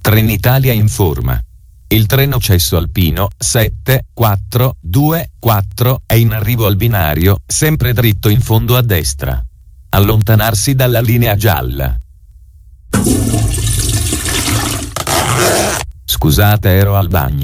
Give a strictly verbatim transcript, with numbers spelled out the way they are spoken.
Trenitalia informa. Il treno Cesso Alpino sette quattro due quattro è in arrivo al binario, sempre dritto in fondo a destra. Allontanarsi dalla linea gialla. Scusate, ero al bagno.